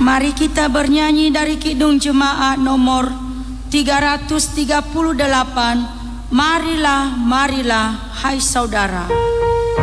Mari kita bernyanyi dari Kidung Jemaat nomor 338. Marilah, marilah, hai saudara.